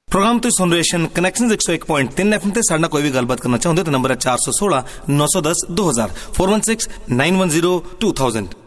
Programme तुसीं सुन रहे हैं कनैक्शन 101.3 FM ते साडे नाल कोई भी गलबात करना चाहुंदे तो नंबर है 416 910 2000 416 910 2000।